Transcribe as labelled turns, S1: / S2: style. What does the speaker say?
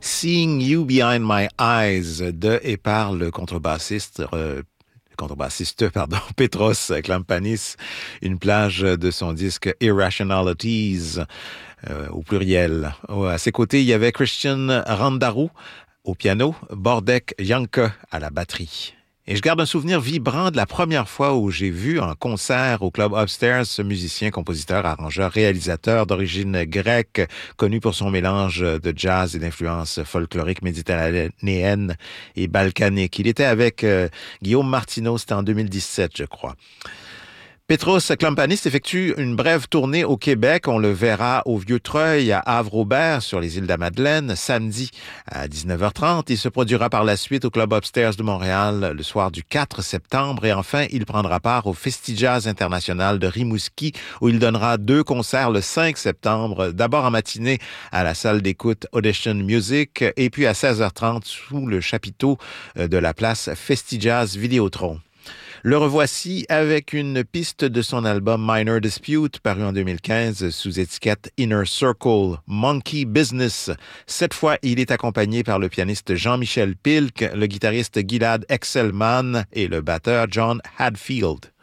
S1: Seeing You Behind My Eyes de et par le contrebassiste Petros Klampanis, une plage de son disque Irrationalities au pluriel. À ses côtés, il y avait Christian Randarou au piano, Bordek Janke à la batterie. Et je garde un souvenir vibrant de la première fois où j'ai vu en concert au Club Upstairs ce musicien, compositeur, arrangeur, réalisateur d'origine grecque, connu pour son mélange de jazz et d'influences folkloriques méditerranéennes et balkaniques. Il était avec Guillaume Martineau, c'était en 2017, je crois. Petros Klampanis effectue une brève tournée au Québec. On le verra au Vieux-Treuil, à Havre-Aubert, sur les îles de la Madeleine, samedi à 19h30. Il se produira par la suite au Club Upstairs de Montréal le soir du 4 septembre. Et enfin, il prendra part au Festivals International de Rimouski, où il donnera 2 concerts le 5 septembre. D'abord en matinée à la salle d'écoute Audition Music, et puis à 16h30 sous le chapiteau de la place Festivals Vidéotron. Le revoici avec une piste de son album Minor Dispute, paru en 2015 sous étiquette Inner Circle, Monkey Business. Cette fois, il est accompagné par le pianiste Jean-Michel Pilk, le guitariste Gilad Excelman et le batteur John Hadfield.